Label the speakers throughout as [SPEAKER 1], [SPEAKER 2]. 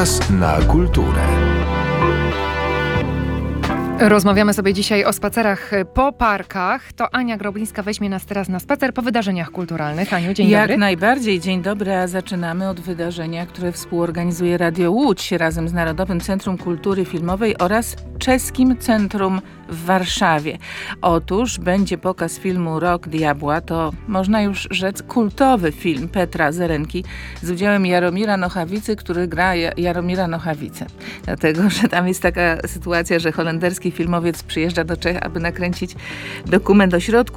[SPEAKER 1] Czas na kulturę.
[SPEAKER 2] Rozmawiamy sobie dzisiaj o spacerach po parkach. To Ania Groblińska weźmie nas teraz na spacer po wydarzeniach kulturalnych. Aniu, dzień dobry.
[SPEAKER 3] Jak najbardziej. Dzień dobry, a zaczynamy od wydarzenia, które współorganizuje Radio Łódź razem z Narodowym Centrum Kultury Filmowej oraz Czeskim Centrum w Warszawie. Otóż będzie pokaz filmu Rok Diabła. To można już rzec kultowy film Petra Zerenki z udziałem Jaromira Nochawicy, który gra Jaromira Nochawicę. Dlatego, że tam jest taka sytuacja, że holenderski filmowiec przyjeżdża do Czech, aby nakręcić dokument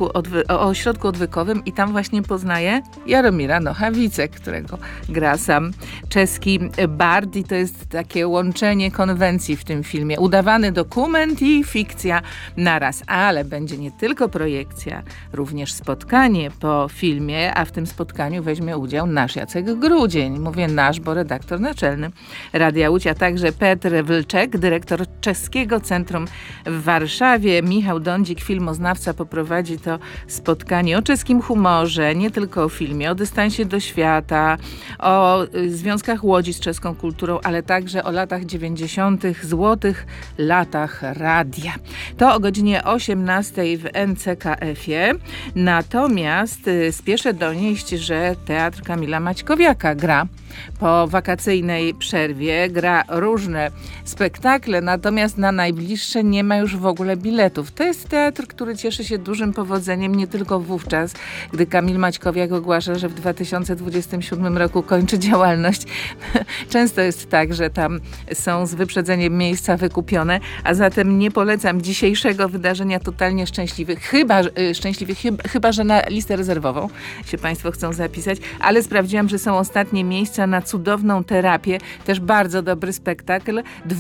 [SPEAKER 3] o ośrodku odwykowym i tam właśnie poznaje Jaromira Nochawicę, którego gra sam czeski bard i to jest takie łączenie konwencji w tym filmie. Udawany dokument i fikcja naraz, ale będzie nie tylko projekcja, również spotkanie po filmie, a w tym spotkaniu weźmie udział nasz Jacek Grudzień. Mówię nasz, bo redaktor naczelny Radia Łódź, a także Petr Wlczek, dyrektor Czeskiego Centrum w Warszawie. Michał Dądzik, filmoznawca, poprowadzi to spotkanie o czeskim humorze, nie tylko o filmie, o dystansie do świata, o związkach Łodzi z czeską kulturą, ale także o latach 90., złotych latach radia. To o godzinie 18 w NCKF-ie. Natomiast spieszę donieść, że Teatr Kamila Maćkowiaka gra po wakacyjnej przerwie, gra różne spektakle, natomiast na najbliższe nie ma już w ogóle biletów. To jest teatr, który cieszy się dużym powodzeniem nie tylko wówczas, gdy Kamil Maćkowiak ogłasza, że w 2027 roku kończy działalność. Często jest tak, że tam są z wyprzedzeniem miejsca wykupione, a zatem nie polecam dzisiejszego wydarzenia totalnie szczęśliwych, chyba że na listę rezerwową się Państwo chcą zapisać, ale sprawdziłam, że są ostatnie miejsca na cudowną terapię, też bardzo dobry spektakl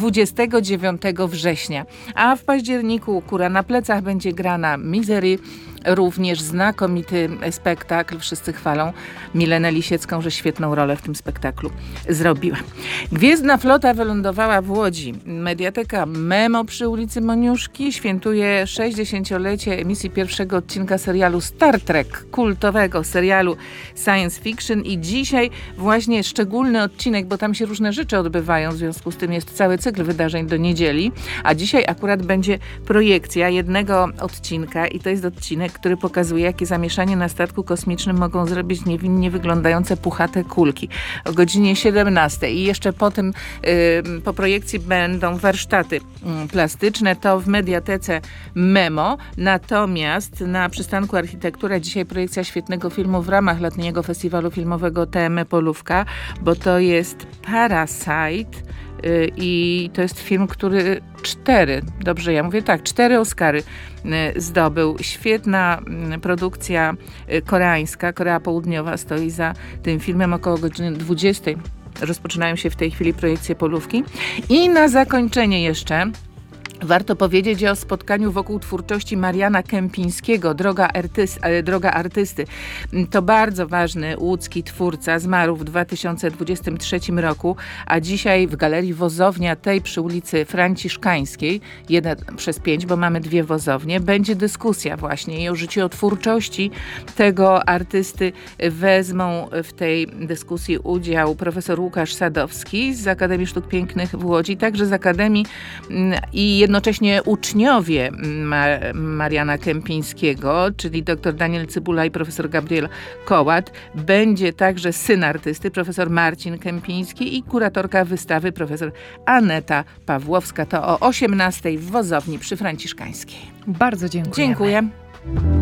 [SPEAKER 3] 29 września. A w październiku Kura na plecach będzie grana Misery, również znakomity spektakl. Wszyscy chwalą Milenę Lisiecką, że świetną rolę w tym spektaklu zrobiła. Gwiezdna Flota wylądowała w Łodzi. Mediateka Memo przy ulicy Moniuszki świętuje 60-lecie emisji pierwszego odcinka serialu Star Trek, kultowego serialu science fiction i dzisiaj właśnie szczególny odcinek, bo tam się różne rzeczy odbywają, w związku z tym jest cały cykl wydarzeń do niedzieli, a dzisiaj akurat będzie projekcja jednego odcinka i to jest odcinek, który pokazuje, jakie zamieszanie na statku kosmicznym mogą zrobić niewinnie wyglądające puchate kulki. O godzinie 17 i jeszcze po projekcji będą warsztaty plastyczne, to w mediatece Memo. Natomiast na przystanku Architektura dzisiaj projekcja świetnego filmu w ramach letniego festiwalu filmowego TM Polówka, bo to jest Parasite i to jest film, który 4 Oscary zdobył. Świetna produkcja koreańska. Korea Południowa stoi za tym filmem. Około godziny 20 rozpoczynają się w tej chwili projekcje Polówki. I na zakończenie jeszcze warto powiedzieć o spotkaniu wokół twórczości Mariana Kępińskiego, Droga artysty. To bardzo ważny łódzki twórca, zmarł w 2023 roku, a dzisiaj w Galerii Wozownia, tej przy ulicy Franciszkańskiej, 1/5, bo mamy 2 wozownie, będzie dyskusja właśnie i o życiu, o twórczości tego artysty. Wezmą w tej dyskusji udział profesor Łukasz Sadowski z Akademii Sztuk Pięknych w Łodzi, także z Akademii i jednocześnie uczniowie Mariana Kępińskiego, czyli dr Daniel Cybula i profesor Gabriel Kołat. Będzie także syn artysty, profesor Marcin Kępiński i kuratorka wystawy, profesor Aneta Pawłowska. To o 18 w Wozowni przy Franciszkańskiej.
[SPEAKER 2] Bardzo dziękuję.
[SPEAKER 3] Dziękuję.